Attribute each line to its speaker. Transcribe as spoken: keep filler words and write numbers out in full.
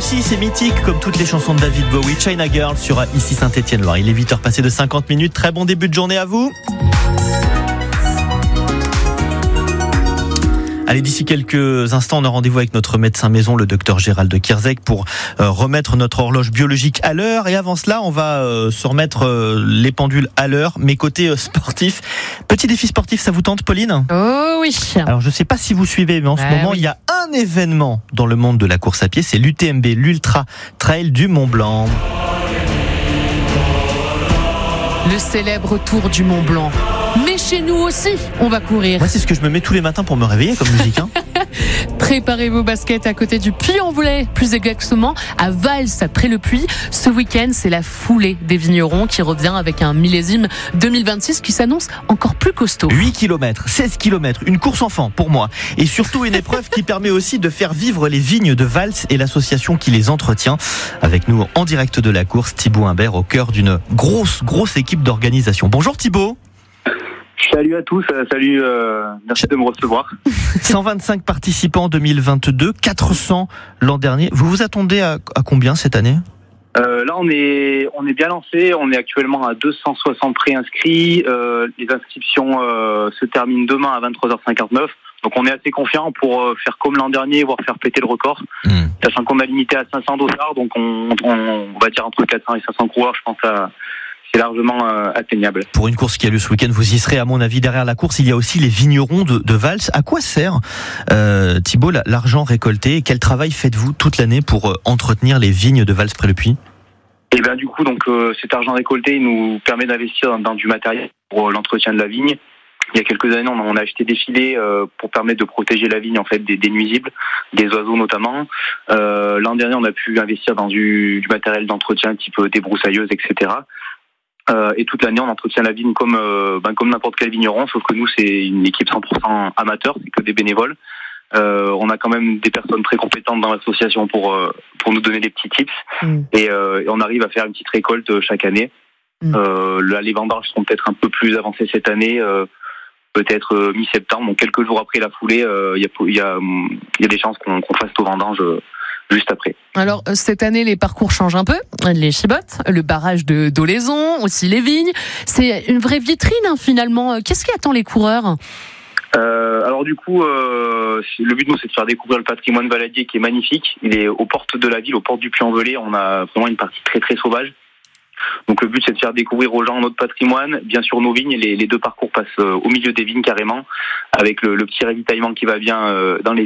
Speaker 1: aussi, c'est mythique comme toutes les chansons de David Bowie. China Girl sur Ici Saint-Étienne-Loire. Il est huit heures passées de cinquante minutes. Très bon début de journée à vous. Allez, d'ici quelques instants, on a rendez-vous avec notre médecin maison, le docteur Gérald Kierzek, pour euh, remettre notre horloge biologique à l'heure. Et avant cela, on va euh, se remettre euh, les pendules à l'heure. Mais côté euh, sportif, petit défi sportif, ça vous tente, Pauline ?
Speaker 2: Oh oui.
Speaker 1: Alors, je ne sais pas si vous suivez, mais en ce
Speaker 2: ah,
Speaker 1: moment,
Speaker 2: oui.
Speaker 1: il y a un événement dans le monde de la course à pied. C'est l'U T M B, l'Ultra Trail du Mont Blanc.
Speaker 2: Le célèbre Tour du Mont Blanc. Mais chez nous aussi, on va courir.
Speaker 1: Moi, c'est ce que je me mets tous les matins pour me réveiller comme musique. Hein.
Speaker 2: Préparez vos baskets à côté du Puy-en-Velay, plus exactement à Vals, après le Puy. Ce week-end, c'est la foulée des vignerons qui revient avec un millésime deux mille vingt-six qui s'annonce encore plus costaud.
Speaker 1: huit kilomètres, seize kilomètres, une course enfant pour moi. Et surtout une épreuve qui permet aussi de faire vivre les vignes de Vals et l'association qui les entretient. Avec nous en direct de la course, Thibaut Imbert au cœur d'une grosse, grosse équipe d'organisation. Bonjour Thibaut.
Speaker 3: Salut à tous, salut, euh, merci de me recevoir.
Speaker 1: cent vingt-cinq participants en deux mille vingt-deux, quatre cents l'an dernier. Vous vous attendez à, à combien cette année ?
Speaker 3: euh, Là, on est, on est bien lancé. On est actuellement à deux cent soixante préinscrits. Euh, les inscriptions euh, se terminent demain à vingt-trois heures cinquante-neuf. Donc, on est assez confiant pour euh, faire comme l'an dernier, voire faire péter le record. Mmh. Sachant qu'on a limité à cinq cents dossards, donc on, on, on va dire entre quatre cents et cinq cents coureurs, je pense à... c'est largement euh, atteignable.
Speaker 1: Pour une course qui a lieu ce week-end, vous y serez à mon avis. Derrière la course, il y a aussi les vignerons de, de Vals. À quoi sert, euh, Thibaut, l'argent récolté ? Et quel travail faites-vous toute l'année pour euh, entretenir les vignes de Vals près le Puy ?
Speaker 3: Et bien du coup, donc euh, cet argent récolté nous permet d'investir dans, dans du matériel pour euh, l'entretien de la vigne. Il y a quelques années, on a, on a acheté des filets euh, pour permettre de protéger la vigne en fait des, des nuisibles, des oiseaux notamment. Euh, l'an dernier, on a pu investir dans du, du matériel d'entretien type débroussailleuse, et cetera. Euh, et toute l'année, on entretient la vigne comme euh, ben, comme n'importe quel vigneron, sauf que nous, c'est une équipe cent pour cent amateur, c'est que des bénévoles. Euh, on a quand même des personnes très compétentes dans l'association pour euh, pour nous donner des petits tips. Mmh. Et, euh, et on arrive à faire une petite récolte chaque année. Mmh. Euh, là, les vendanges seront peut-être un peu plus avancées cette année, euh, peut-être euh, mi-septembre. Donc quelques jours après la foulée, il euh, y a il y a il y a des chances qu'on, qu'on fasse nos vendanges. Euh, juste après.
Speaker 2: Alors, cette année, les parcours changent un peu. Les chibottes, le barrage de d'Olaison, aussi les vignes. C'est une vraie vitrine, hein, finalement. Qu'est-ce qui attend les coureurs ?
Speaker 3: euh, Alors du coup, euh, le but, nous, c'est de faire découvrir le patrimoine valadier qui est magnifique. Il est aux portes de la ville, aux portes du Puy-en-Velay. On a vraiment une partie très, très sauvage. Donc le but, c'est de faire découvrir aux gens notre patrimoine, bien sûr nos vignes. Les, les deux parcours passent au milieu des vignes carrément, avec le, le petit ravitaillement qui va bien euh, dans les